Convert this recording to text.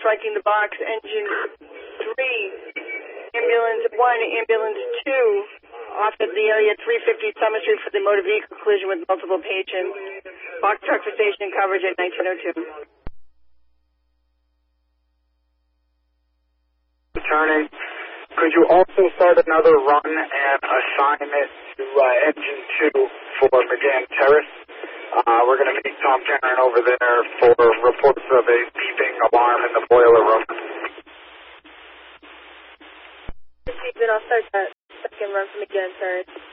reflecting the box. Engine 3, ambulance 1, ambulance 2, off at the area 350 Summer Street for the motor vehicle collision with multiple patients. Box truck for station coverage at 1902. Returning. Could you also start another run and assign it to engine 2 for McGann Terrace? We're going to meet Tom Karen over there for reports of a beeping alarm in the boiler room. Then I'll start that second run from McGann Terrace.